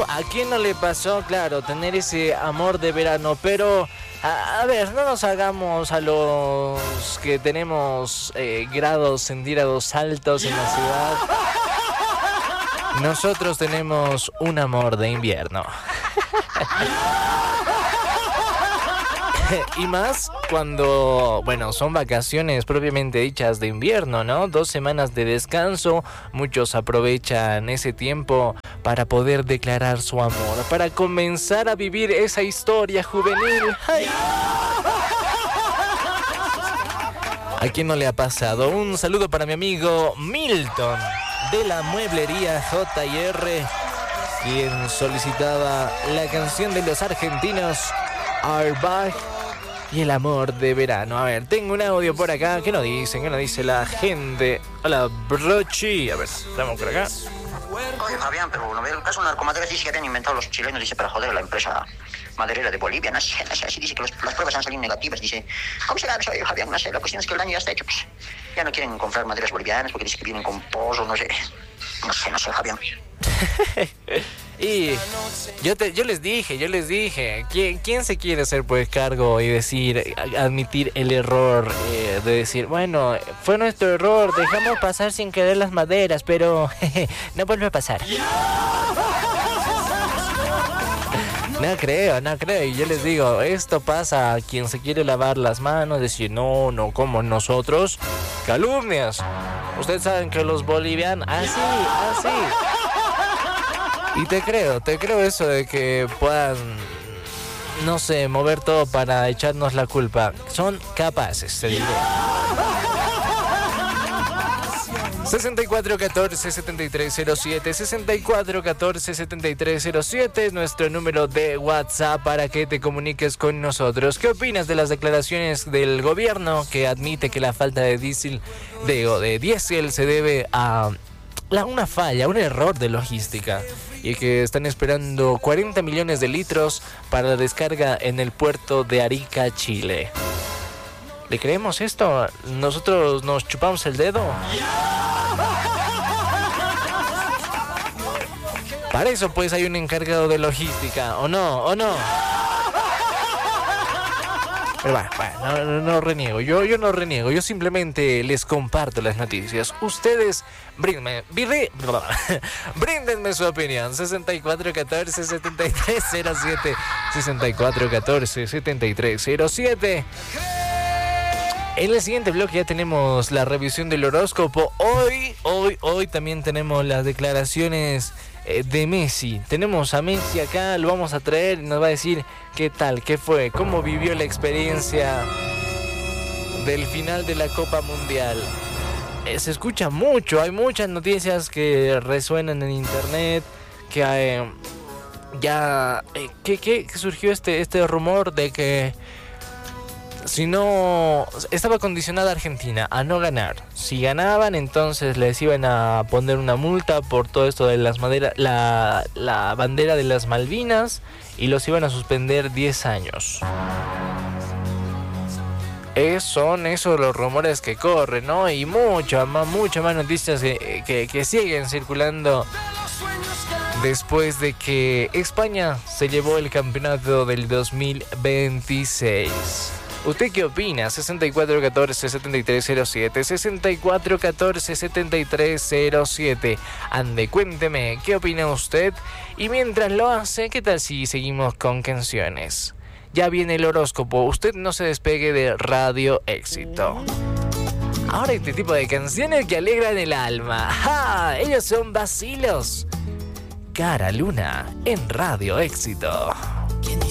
¿A quién no le pasó, claro, tener ese amor de verano? Pero, a ver, no nos hagamos a los que tenemos grados centígrados altos en la ciudad. Nosotros tenemos un amor de invierno. Y más cuando, bueno, son vacaciones propiamente dichas de invierno, ¿no? 2 semanas de descanso, muchos aprovechan ese tiempo para poder declarar su amor, para comenzar a vivir esa historia juvenil. ¡Ay! ¿A quién no le ha pasado? Un saludo para mi amigo Milton de la mueblería J&R, quien solicitaba la canción de los argentinos Arbach y el amor de verano. A ver, tengo un audio por acá. ¿Qué nos dicen? ¿Qué nos dice la gente? Hola, Brochi. A ver, estamos por acá. Oye, Fabián, pero no veo el caso narcomaderas, dice que habían inventado los chilenos, dice, para joder a la empresa maderera de Bolivia, no sé, así dice que las pruebas han salido negativas, dice, ¿cómo será eso, Fabián? No sé, la cuestión es que el daño ya está hecho, pues, ya no quieren comprar maderas bolivianas porque dice que vienen con pozo, no sé, Fabián. Y yo les dije, ¿quién se quiere hacer pues cargo y decir, admitir el error, de decir, bueno, fue nuestro error, dejamos pasar sin querer las maderas, pero no vuelve a pasar? No creo, y yo les digo, esto pasa a quien se quiere lavar las manos, decir, no, como nosotros, calumnias. Ustedes saben que los bolivianos, así. Y te creo eso de que puedan, no sé, mover todo para echarnos la culpa. Son capaces, te diré. 6414-7307, 6414-7307 es nuestro número de WhatsApp para que te comuniques con nosotros. ¿Qué opinas de las declaraciones del gobierno que admite que la falta de diésel se debe a una falla, un error de logística, y que están esperando 40 millones de litros para la descarga en el puerto de Arica, Chile? ¿Le creemos esto? ¿Nosotros nos chupamos el dedo? Para eso pues hay un encargado de logística, ¿o no? Pero bueno, no reniego, yo no reniego, yo simplemente les comparto las noticias. Ustedes bríndenme su opinión. 6414-7307, 6414-7307. En el siguiente bloque ya tenemos la revisión del horóscopo. Hoy también tenemos las declaraciones de Messi. Tenemos a Messi acá, lo vamos a traer y nos va a decir qué tal, qué fue, cómo vivió la experiencia del final de la Copa Mundial. Se escucha mucho, hay muchas noticias que resuenan en internet, que que surgió este rumor de que si no, estaba condicionada Argentina a no ganar. Si ganaban, entonces les iban a poner una multa por todo esto de las maderas, la bandera de las Malvinas, y los iban a suspender 10 años. Son esos los rumores que corren, ¿no? Y muchas más noticias que siguen circulando después de que España se llevó el campeonato del 2026. ¿Usted qué opina? 6414-7307, 6414-7307. Ande, cuénteme, ¿qué opina usted? Y mientras lo hace, ¿qué tal si seguimos con canciones? Ya viene el horóscopo, usted no se despegue de Radio Éxito. Ahora este tipo de canciones que alegran el alma. ¡Ja! Ellos son Vacilos. Cara Luna en Radio Éxito.